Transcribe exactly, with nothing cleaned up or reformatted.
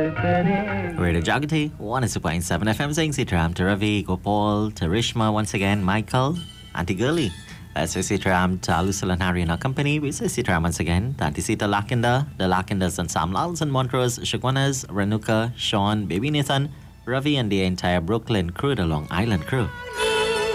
Radio Jagati, one oh two point seven F M, saying Sitaram to Ravi, Gopal, to Rishma, once again, Michael, Auntie Gurley. Let's say Sitaram to Alusalan Hari and our company. We say Sitaram once again, to Auntie Sita Lakinda, the Lakindas and Sam Lals and Montrose, Shagwanas, Renuka, Sean, Baby Nathan, Ravi, and the entire Brooklyn crew, the Long Island crew.